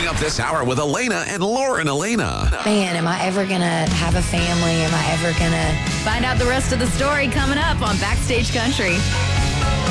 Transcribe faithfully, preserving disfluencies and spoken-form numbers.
up this hour with Elena and Lauren Elena. Man, am I ever going to have a family? Am I ever going to... Find out the rest of the story coming up on Backstage Country.